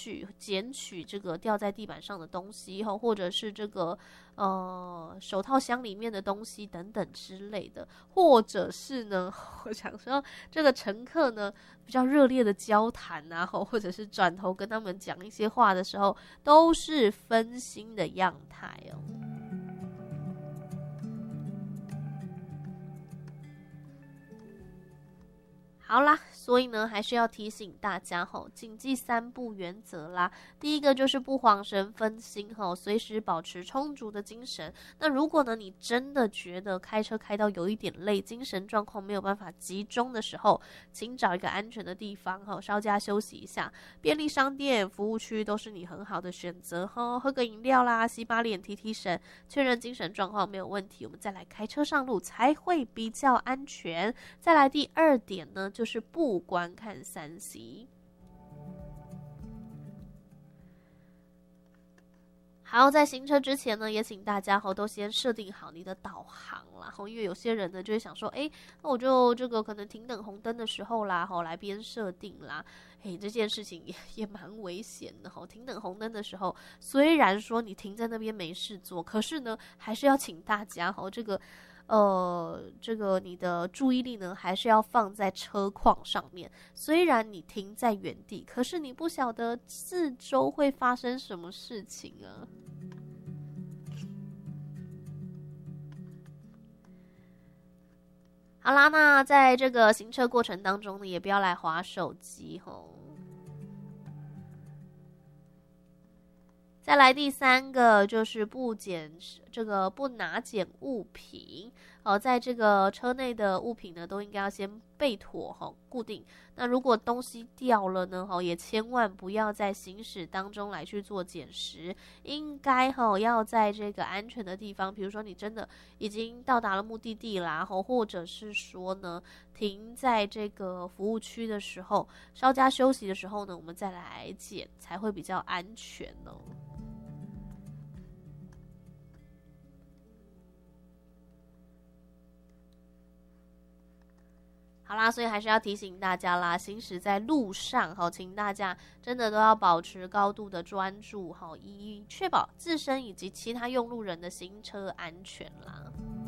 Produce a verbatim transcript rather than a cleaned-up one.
取捡取这个掉在地板上的东西，或者是这个呃手套箱里面的东西等等之类的，或者是呢，我想说这个乘客呢比较热烈的交谈啊，或者是转头跟他们讲一些话的时候，都是分心的样态哦。好啦，所以呢，还是要提醒大家吼，谨记三不原则啦。第一个就是不晃神分心吼，随时保持充足的精神。那如果呢，你真的觉得开车开到有一点累，精神状况没有办法集中的时候，请找一个安全的地方吼，稍加休息一下。便利商店、服务区都是你很好的选择吼，喝个饮料啦，洗把脸、提提神，确认精神状况没有问题，我们再来开车上路才会比较安全。再来第二点呢，就是不观看三 C。 好，在行车之前呢，也请大家吼都先设定好你的导航啦，因为有些人呢就会想说，哎，那我就这个可能停等红灯的时候啦，吼来边设定啦，哎，这件事情也也蛮危险的吼。停等红灯的时候，虽然说你停在那边没事做，可是呢，还是要请大家吼这个。呃，这个你的注意力呢，还是要放在车况上面。虽然你停在原地，可是你不晓得四周会发生什么事情啊。好啦，那在这个行车过程当中呢，也不要来滑手机吼。再来第三个就是不捡这个不拿捡物品哦，在这个车内的物品呢，都应该要先备妥哈、哦，固定。那如果东西掉了呢，哈、哦，也千万不要在行驶当中来去做捡拾，应该哈、哦、要在这个安全的地方，比如说你真的已经到达了目的地啦，哈，或者是说呢停在这个服务区的时候，稍加休息的时候呢，我们再来捡才会比较安全哦。好啦，所以还是要提醒大家啦，行驶在路上，好，请大家真的都要保持高度的专注，好，以确保自身以及其他用路人的行车安全啦。